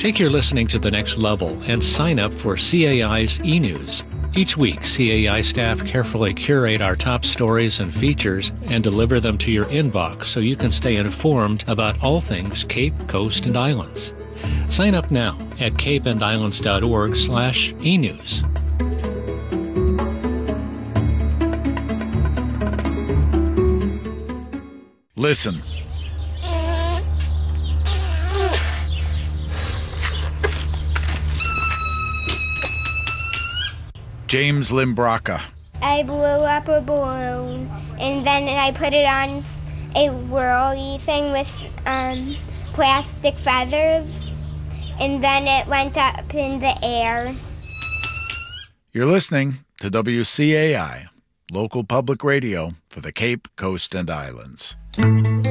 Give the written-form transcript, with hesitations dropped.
Take your listening to the next level and sign up for CAI's e-news. Each week, CAI staff carefully curate our top stories and features and deliver them to your inbox so you can stay informed about all things Cape, Coast, and Islands. Sign up now at capeandislands.org/e-news. Listen. James Limbraka. I blew up a balloon, and then I put it on a whirly thing with plastic feathers, and then it went up in the air. You're listening to WCAI, local public radio for the Cape, Coast, and Islands.